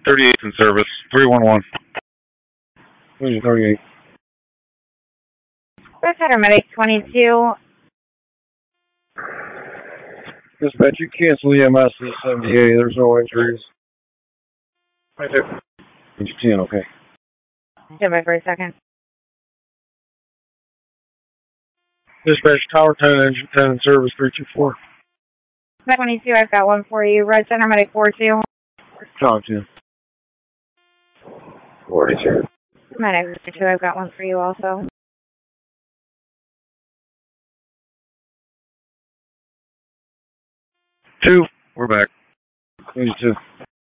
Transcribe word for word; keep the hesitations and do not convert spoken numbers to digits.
thirty-eighth in service, three one one. Who's thirty-eight? First paramedic twenty-two. Dispatch, you cancel E M S to seventy-eight. There's no injuries. Right there. ten, okay. Stand by for a second. Dispatch, Tower ten, Engine ten in service, three two four. twenty-two, I've got one for you. Red Center Medic four two. Tower ten. forty-two. Medic two, I've got one for you also. Two, we're back. Twenty-two.